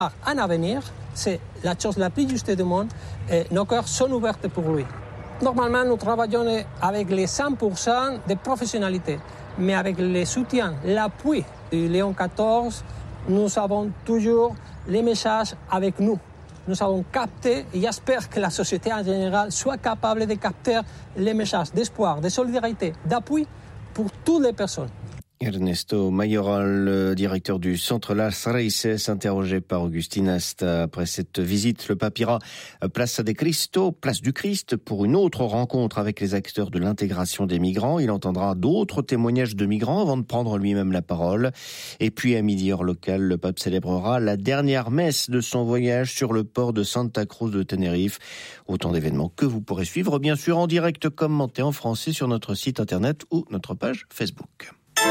Un avenir, c'est la chose la plus juste du monde et nos cœurs sont ouverts pour lui. Normalement, nous travaillons avec les 100% de professionnalité, mais avec le soutien, l'appui de Léon XIV, nous avons toujours les messages avec nous. Nous avons capté et j'espère que la société en général soit capable de capter les messages d'espoir, de solidarité, d'appui pour toutes les personnes. Ernesto Mayoral, le directeur du centre Las Raíces, interrogé par Augustine Asta. Après cette visite, le pape ira Plaza de Cristo, place du Christ, pour une autre rencontre avec les acteurs de l'intégration des migrants. Il entendra d'autres témoignages de migrants avant de prendre lui-même la parole. Et puis, à midi, heure locale, le pape célébrera la dernière messe de son voyage sur le port de Santa Cruz de Tenerife. Autant d'événements que vous pourrez suivre, bien sûr, en direct commenté en français sur notre site internet ou notre page Facebook.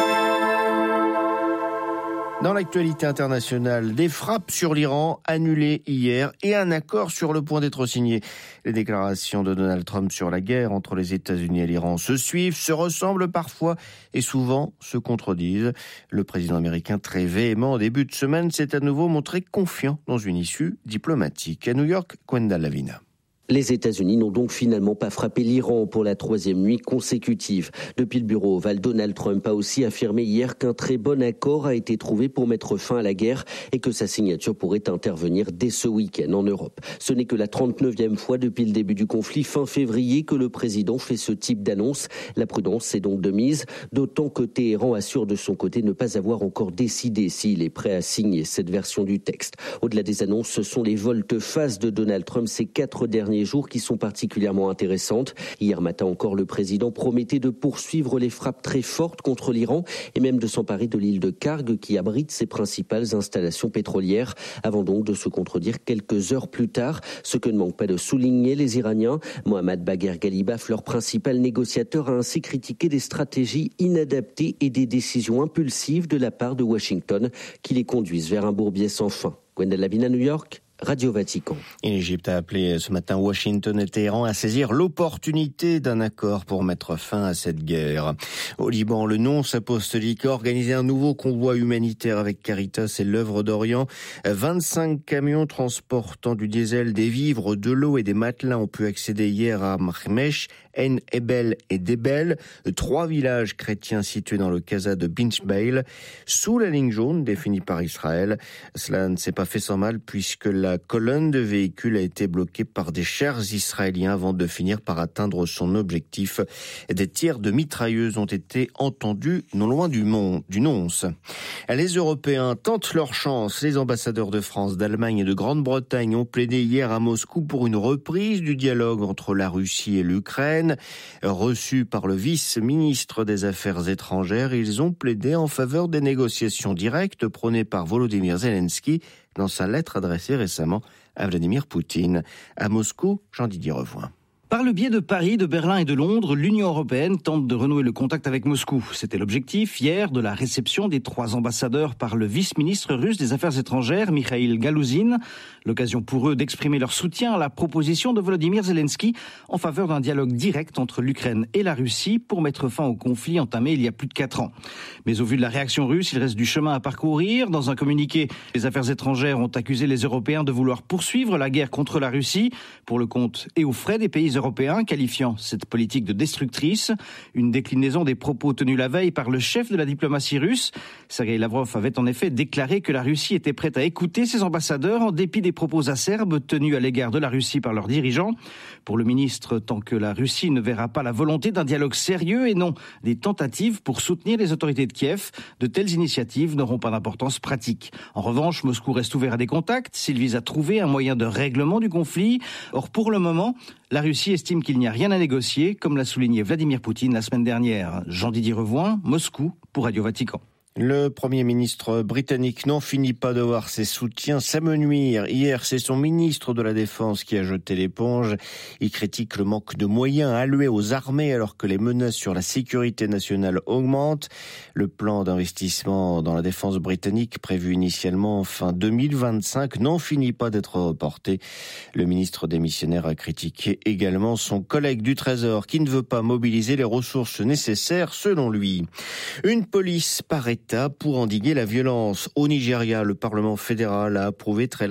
Dans l'actualité internationale, des frappes sur l'Iran annulées hier et un accord sur le point d'être signé. Les déclarations de Donald Trump sur la guerre entre les États-Unis et l'Iran se suivent, se ressemblent parfois et souvent se contredisent. Le président américain, très véhément au début de semaine, s'est à nouveau montré confiant dans une issue diplomatique. À New York, Gwenda Lavina. Les États-Unis n'ont donc finalement pas frappé l'Iran pour la troisième nuit consécutive. Depuis le bureau ovale, Donald Trump a aussi affirmé hier qu'un très bon accord a été trouvé pour mettre fin à la guerre et que sa signature pourrait intervenir dès ce week-end en Europe. Ce n'est que la 39e fois depuis le début du conflit, fin février, que le président fait ce type d'annonce. La prudence est donc de mise, d'autant que Téhéran assure de son côté ne pas avoir encore décidé s'il est prêt à signer cette version du texte. Au-delà des annonces, ce sont les volte-face de Donald Trump ces 4 derniers jours qui sont particulièrement intéressantes. Hier matin encore, le président promettait de poursuivre les frappes très fortes contre l'Iran et même de s'emparer de l'île de Karg qui abrite ses principales installations pétrolières, avant donc de se contredire quelques heures plus tard. Ce que ne manquent pas de souligner les Iraniens. Mohammad Bagher Ghalibaf, leur principal négociateur, a ainsi critiqué des stratégies inadaptées et des décisions impulsives de la part de Washington qui les conduisent vers un bourbier sans fin. Gwenda Lavina, New York, Radio Vatican. Et l'Égypte a appelé ce matin Washington et Téhéran à saisir l'opportunité d'un accord pour mettre fin à cette guerre. Au Liban, le nonce apostolique a organisé un nouveau convoi humanitaire avec Caritas et l'Œuvre d'Orient. 25 camions transportant du diesel, des vivres, de l'eau et des matelas ont pu accéder hier à Marmesh, En Ebel et Debel, 3 villages chrétiens situés dans le Casa de Binchbeil, sous la ligne jaune définie par Israël. Cela ne s'est pas fait sans mal puisque la colonne de véhicules a été bloquée par des chars israéliens avant de finir par atteindre son objectif. Des tirs de mitrailleuses ont été entendus non loin du nonce. Les Européens tentent leur chance. Les ambassadeurs de France, d'Allemagne et de Grande-Bretagne ont plaidé hier à Moscou pour une reprise du dialogue entre la Russie et l'Ukraine. Reçus par le vice-ministre des Affaires étrangères, ils ont plaidé en faveur des négociations directes prônées par Volodymyr Zelensky dans sa lettre adressée récemment à Vladimir Poutine. À Moscou, Jean-Didier Revoin. Par le biais de Paris, de Berlin et de Londres, l'Union européenne tente de renouer le contact avec Moscou. C'était l'objectif hier de la réception des 3 ambassadeurs par le vice-ministre russe des Affaires étrangères, Mikhail Galouzine. L'occasion pour eux d'exprimer leur soutien à la proposition de Volodymyr Zelensky en faveur d'un dialogue direct entre l'Ukraine et la Russie pour mettre fin au conflit entamé il y a plus de 4 ans. Mais au vu de la réaction russe, il reste du chemin à parcourir. Dans un communiqué, les Affaires étrangères ont accusé les Européens de vouloir poursuivre la guerre contre la Russie pour le compte et aux frais des pays européens, qualifiant cette politique de destructrice. Une déclinaison des propos tenus la veille par le chef de la diplomatie russe. Sergei Lavrov avait en effet déclaré que la Russie était prête à écouter ses ambassadeurs en dépit des propos acerbes tenus à l'égard de la Russie par leurs dirigeants. Pour le ministre, tant que la Russie ne verra pas la volonté d'un dialogue sérieux et non des tentatives pour soutenir les autorités de Kiev, de telles initiatives n'auront pas d'importance pratique. En revanche, Moscou reste ouvert à des contacts s'il vise à trouver un moyen de règlement du conflit. Or, pour le moment, la Russie estime qu'il n'y a rien à négocier, comme l'a souligné Vladimir Poutine la semaine dernière. Jean-Didier Revoin, Moscou, pour Radio Vatican. Le Premier ministre britannique n'en finit pas de voir ses soutiens s'amenuire. Hier, c'est son ministre de la Défense qui a jeté l'éponge. Il critique le manque de moyens alloués aux armées alors que les menaces sur la sécurité nationale augmentent. Le plan d'investissement dans la défense britannique, prévu initialement fin 2025, n'en finit pas d'être reporté. Le ministre démissionnaire a critiqué également son collègue du Trésor qui ne veut pas mobiliser les ressources nécessaires selon lui. Une police, paraît-il, l'État pour endiguer la violence. Au Nigeria, le Parlement fédéral a approuvé très